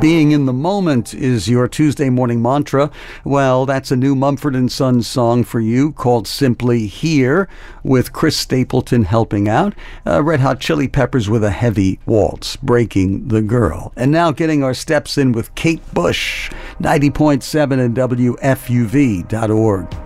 Being in the moment is your Tuesday morning mantra. Well, that's a new Mumford & Sons song for you called Simply Here, with Chris Stapleton helping out. Red Hot Chili Peppers with a heavy waltz, Breaking the Girl. And now getting our steps in with Kate Bush, 90.7 and WFUV.org.